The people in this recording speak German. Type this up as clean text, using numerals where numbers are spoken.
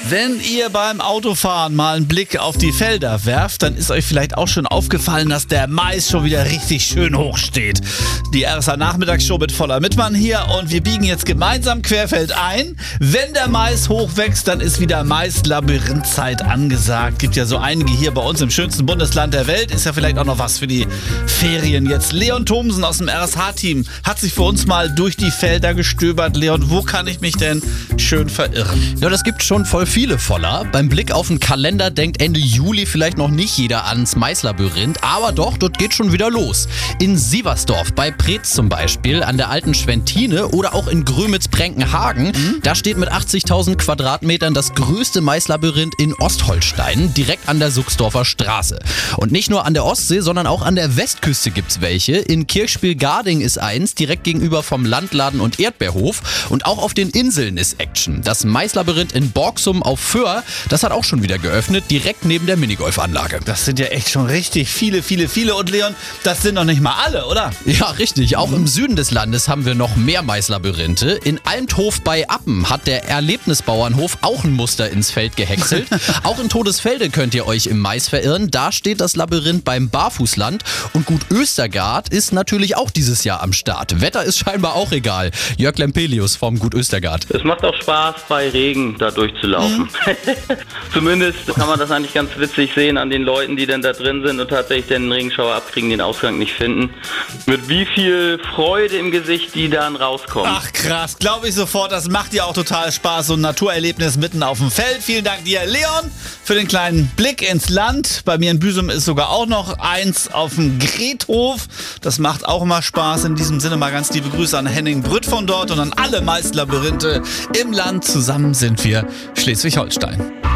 Wenn ihr beim Autofahren mal einen Blick auf die Felder werft, dann ist euch vielleicht auch schon aufgefallen, dass der Mais schon wieder richtig schön hoch steht. Die RSA Nachmittagsshow mit Voller Mittmann hier und wir biegen jetzt gemeinsam querfeldein. Wenn der Mais hochwächst, dann ist wieder Mais-Labyrinthzeit angesagt. Gibt ja so einige hier bei uns im schönsten Bundesland der Welt. Ist ja vielleicht auch noch was für die Ferien jetzt. Leon Thomsen aus dem RSH-Team hat sich für uns mal durch die Felder gestöbert. Leon, wo kann ich mich denn schön verirren? Ja, das gibt schon voll viele Voller. Beim Blick auf den Kalender denkt Ende Juli vielleicht noch nicht jeder ans Maislabyrinth, aber doch, dort geht schon wieder los. In Sieversdorf bei Preetz zum Beispiel, an der alten Schwentine oder auch in Grömitz-Brenkenhagen, da steht mit 80.000 Quadratmetern das größte Maislabyrinth in Ostholstein, direkt an der Suchsdorfer Straße. Und nicht nur an der Ostsee, sondern auch an der Westküste gibt's welche. In Kirchspiel-Garding ist eins, direkt gegenüber vom Landladen und Erdbeerhof. Und auch auf den Inseln ist Action. Das Maislabyrinth in Borksum auf Föhr, das hat auch schon wieder geöffnet, direkt neben der Minigolfanlage. Das sind ja echt schon richtig viele. Und Leon, das sind noch nicht mal alle, oder? Ja, richtig. Auch im Süden des Landes haben wir noch mehr Maislabyrinthe. In Almthof bei Appen hat der Erlebnisbauernhof auch ein Muster ins Feld gehäckselt. Auch in Todesfelde könnt ihr euch im Mais verirren. Da steht das Labyrinth beim Barfußland. Und Gut Östergard ist natürlich auch dieses Jahr am Start. Wetter ist scheinbar auch egal. Jörg Lempelius vom Gut Östergard. Es macht auch Spaß, bei Regen da durchzulaufen. Zumindest kann man das eigentlich ganz witzig sehen an den Leuten, die dann da drin sind und tatsächlich den Regenschauer abkriegen, den Ausgang nicht finden. Mit wie viel Freude im Gesicht die dann rauskommen. Ach krass, glaube ich sofort. Das macht ja auch total Spaß, so ein Naturerlebnis mitten auf dem Feld. Vielen Dank dir, Leon, für den kleinen Blick ins Land. Bei mir in Büsum ist sogar auch noch eins auf dem Grethof. Das macht auch immer Spaß. In diesem Sinne mal ganz liebe Grüße an Henning Brütt von dort und an alle Maislabyrinthe im Land. Zusammen sind wir Schleswig-Holstein.